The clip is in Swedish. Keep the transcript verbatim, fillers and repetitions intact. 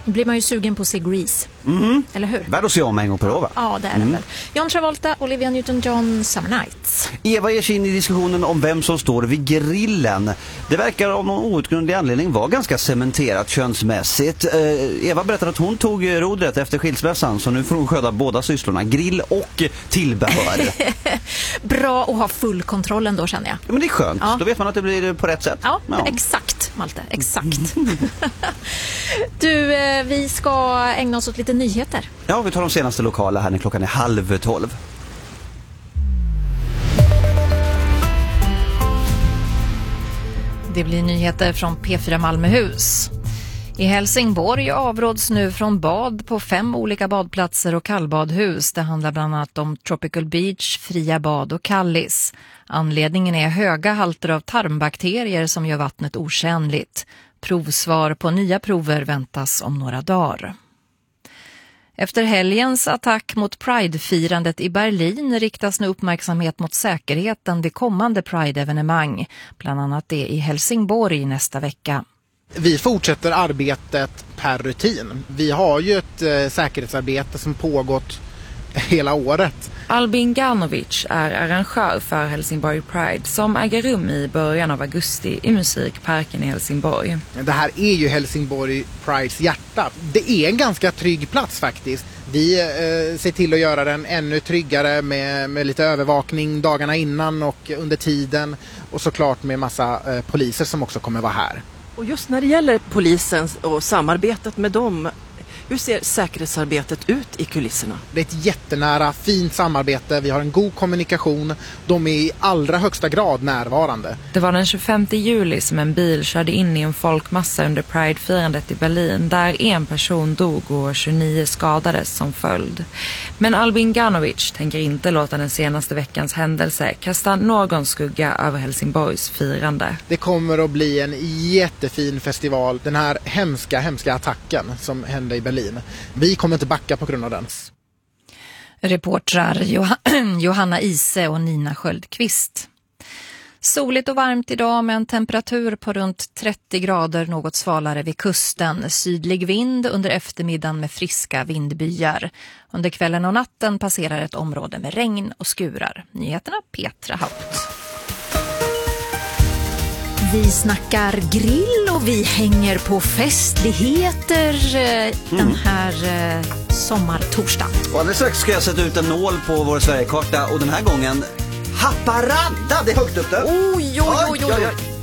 blir man ju sugen på att se Grease. Mm. Eller hur? Värd att se om en gång per år, va? Ja, det är Mm. det väl. John Travolta, Olivia Newton-John, Summer Nights. Eva ger sig in i diskussionen om vem som står vid grillen. Det verkar av någon outgrundlig anledning vara ganska cementerat könsmässigt. Eh, Eva berättade att hon tog rodret efter skilsmässan, så nu får hon sköta båda sysslorna, grill och tillbehör. Bra att ha full kontroll ändå, känner jag. Ja, men det är skönt. Ja. Då vet man att det blir på rätt sätt. Ja, Ja. exakt, Malte, exakt. Du, eh, vi ska ägna oss åt lite nyheter. Ja, vi tar de senaste lokala här när klockan är halv tolv. Det blir nyheter från P fyra Malmöhus. I Helsingborg avråds nu från bad på fem olika badplatser och kallbadhus. Det handlar bland annat om Tropical Beach, Fria bad och Kallis. Anledningen är höga halter av tarmbakterier som gör vattnet otjänligt. Provsvar på nya prover väntas om några dagar. Efter helgens attack mot Pride-firandet i Berlin riktas nu uppmärksamhet mot säkerheten vid kommande Pride-evenemang. Bland annat det i Helsingborg nästa vecka. Vi fortsätter arbetet per rutin. Vi har ju ett eh, säkerhetsarbete som pågått hela året. Albin Garnovic är arrangör för Helsingborg Pride som äger rum i början av augusti i Musikparken i Helsingborg. Det här är ju Helsingborg Prides hjärta. Det är en ganska trygg plats faktiskt. Vi eh, ser till att göra den ännu tryggare med, med lite övervakning dagarna innan och under tiden. Och såklart med massa eh, poliser som också kommer vara här. Och just när det gäller polisen och samarbetet med dem, hur ser säkerhetsarbetet ut i kulisserna? Det är ett jättenära, fint samarbete. Vi har en god kommunikation. De är i allra högsta grad närvarande. Det var den tjugofemte juli som en bil körde in i en folkmassa under Pride-firandet i Berlin där en person dog och tjugonio skadades som följd. Men Albin Garnovic tänker inte låta den senaste veckans händelse kasta någon skugga över Helsingborgs firande. Det kommer att bli en jättefin festival. Den här hemska, hemska attacken som hände i Berlin. Vi kommer inte backa på grund av den. Reportrar Joh- Johanna Ise och Nina Sköldqvist. Soligt och varmt idag med en temperatur på runt trettio grader, något svalare vid kusten. Sydlig vind under eftermiddagen med friska vindbyar. Under kvällen och natten passerar ett område med regn och skurar. Nyheterna Petra Haupt. Vi snackar grill och vi hänger på festligheter eh, den här eh, sommartorsdagen. Och alldeles strax ska jag sätta ut en nål på vår Sverigekarta och den här gången Haparanda, det är högt upp där. Oj, oj, oj, oj.